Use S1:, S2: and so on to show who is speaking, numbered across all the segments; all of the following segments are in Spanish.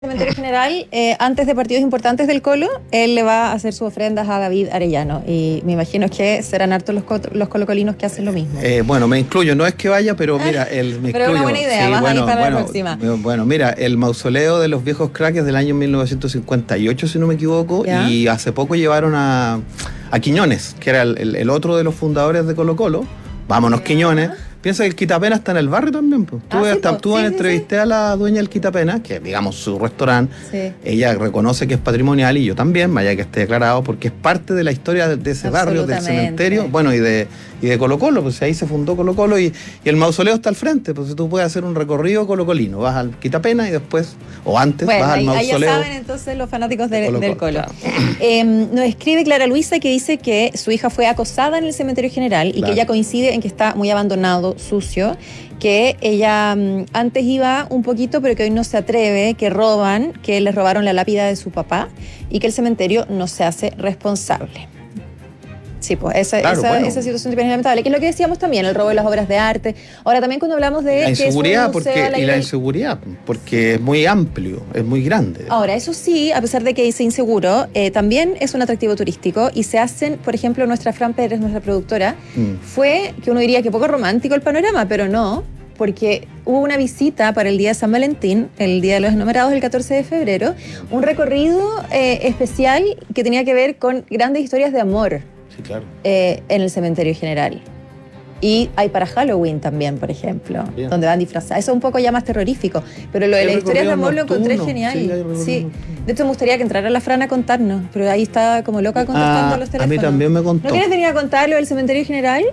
S1: Cementerio General, antes de partidos importantes del Colo, él le va a hacer sus ofrendas a David Arellano. Y me imagino que serán hartos los colocolinos que hacen lo mismo.
S2: Bueno, me incluyo, no es que vaya, pero mira, me
S1: pero
S2: incluyo.
S1: una buena idea,
S2: sí,
S1: vas a ir para la próxima.
S2: Bueno, mira, el mausoleo de los viejos cracks es del año 1958, si no me equivoco,
S1: ¿Ya?
S2: Y hace poco llevaron a Quiñones, que era el otro de los fundadores de Colo Colo. Vámonos, Quiñones. Piensa que el Quitapena está en el barrio también. Pues. Entrevisté a la dueña del Quitapena, que digamos su restaurante. Sí. Ella reconoce que es patrimonial y yo también, vaya que esté declarado, porque es parte de la historia de ese barrio, del cementerio, bueno, y de Colo Colo, pues ahí se fundó Colo Colo y el mausoleo está al frente, pues tú puedes hacer un recorrido colocolino, vas al Quitapena y después, o antes, vas al mausoleo.
S1: Ahí ya saben entonces los fanáticos del Colo.
S2: Claro.
S1: Nos escribe Clara Luisa que dice que su hija fue acosada en el cementerio general y que ella coincide en que está muy abandonado, sucio, que ella antes iba un poquito pero que hoy no se atreve, que roban, que les robaron la lápida de su papá y que el cementerio no se hace responsable. Sí, pues esa situación es lamentable, que es lo que decíamos también, el robo de las obras de arte. Ahora también cuando hablamos de
S2: la inseguridad, la inseguridad, porque es muy amplio, es muy grande.
S1: Ahora, eso sí, a pesar de que es inseguro, también es un atractivo turístico y se hacen, por ejemplo, nuestra Fran Pérez, nuestra productora, fue que uno diría que poco romántico el panorama, pero no, porque hubo una visita para el Día de San Valentín, el Día de los Enamorados, el 14 de febrero, un recorrido especial que tenía que ver con grandes historias de amor.
S2: Sí, claro.
S1: En el cementerio general. Y hay para Halloween también, por ejemplo, donde van disfrazados. Eso es un poco ya más terrorífico. Pero lo de las historias de amor lo encontré genial. Sí. De hecho, me gustaría que entrara la Fran a contarnos, pero ahí está como loca contestando los teléfonos.
S2: A mí también me contó.
S1: ¿No quieres venir a contar lo del cementerio general?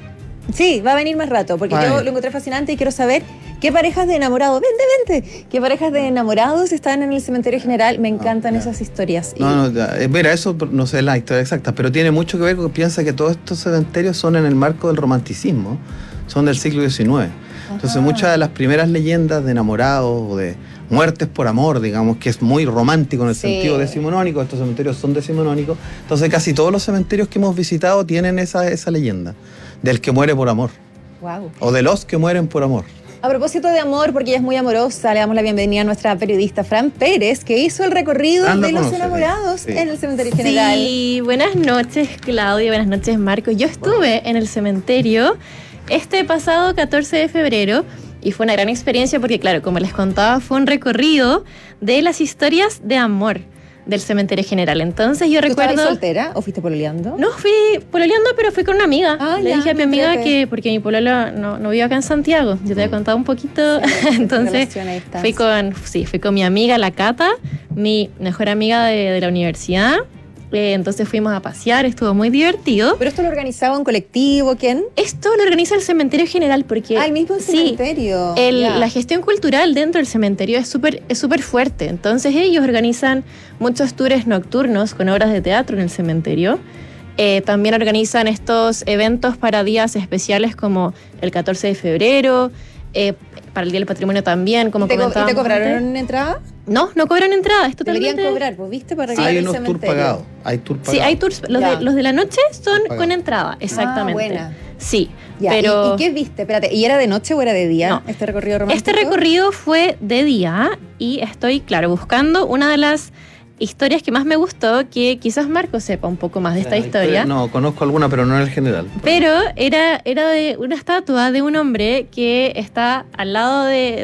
S1: Sí, va a venir más rato, porque yo lo encontré fascinante y quiero saber qué parejas de enamorados, vente, qué parejas de enamorados están en el cementerio general. Me encantan esas historias.
S2: Mira, eso no sé la historia exacta, pero tiene mucho que ver con que piensa que todos estos cementerios son en el marco del romanticismo, son del siglo XIX. Entonces muchas de las primeras leyendas de enamorados o de muertes por amor, digamos, que es muy romántico en el sentido decimonónico, estos cementerios son decimonónicos, entonces casi todos los cementerios que hemos visitado tienen esa leyenda, del que muere por amor.
S1: Wow.
S2: O de los que mueren por amor.
S1: A propósito de amor, porque ella es muy amorosa, le damos la bienvenida a nuestra periodista Fran Pérez, que hizo el recorrido de los enamorados en el cementerio general.
S3: Sí, buenas noches Claudia, buenas noches Marco. Yo estuve en el cementerio este pasado 14 de febrero y fue una gran experiencia porque, claro, como les contaba, fue un recorrido de las historias de amor del cementerio general. Entonces yo recuerdo...
S1: ¿Tú estabas soltera o fuiste pololeando?
S3: No, fui pololeando, pero fui con una amiga. Le dije a mi amiga que, porque mi pololo no vive acá en Santiago, yo te había contado un poquito, entonces fui con mi amiga, la Cata, mi mejor amiga de la universidad. Entonces fuimos a pasear, estuvo muy divertido.
S1: ¿Pero esto lo organizaba un colectivo? ¿Quién?
S3: Esto lo organiza el cementerio general porque...
S1: el mismo cementerio.
S3: La gestión cultural dentro del cementerio es súper fuerte. Entonces ellos organizan muchos tours nocturnos con obras de teatro en el cementerio. También organizan estos eventos para días especiales como el 14 de febrero, para el Día del Patrimonio también, como comentábamos.
S1: ¿Y te cobraron entrada?
S3: No cobran entrada, es totalmente...
S1: Deberían cobrar, pues, ¿viste? Para
S2: hay unos tours pagados. Hay tours pagados.
S3: Sí, hay tours. Los de la noche son con entrada, exactamente.
S1: Buena.
S3: Sí,
S1: pero... ¿Y qué viste? Espérate, ¿y era de noche o era de día?
S3: No.
S1: ¿Este recorrido romántico?
S3: Este recorrido fue de día y estoy, claro, buscando una de las historias que más me gustó, que quizás Marco sepa un poco más de esta historia.
S2: No, conozco alguna, pero no en el general.
S3: Pero era de una estatua de un hombre que está al lado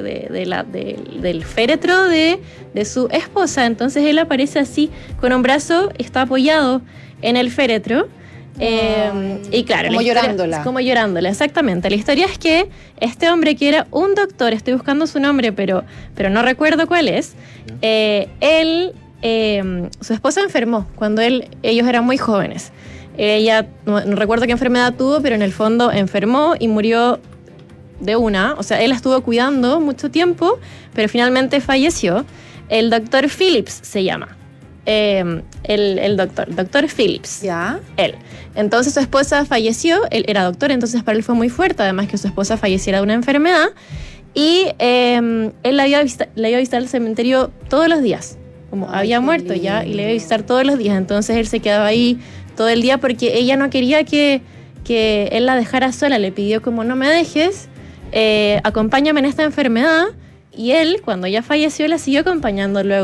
S3: del féretro de su esposa. Entonces él aparece así, con un brazo, está apoyado en el féretro. Y claro, como llorándola, exactamente. La historia es que este hombre, que era un doctor, estoy buscando su nombre, pero no recuerdo cuál es, su esposa enfermó cuando ellos eran muy jóvenes. Ella, no recuerdo qué enfermedad tuvo, pero en el fondo enfermó y murió de una. O sea, él la estuvo cuidando mucho tiempo, pero finalmente falleció. El doctor Phillips se llama. El doctor Phillips.
S1: ¿Ya?
S3: Él. Entonces su esposa falleció, él era doctor, entonces para él fue muy fuerte, además que su esposa falleciera de una enfermedad. Y él la iba a visitar al cementerio todos los días. Como había muerto ya, y le iba a visitar todos los días. Entonces él se quedaba ahí todo el día porque ella no quería que él la dejara sola. Le pidió como, no me dejes, acompáñame en esta enfermedad y él, cuando ya falleció, la siguió acompañando luego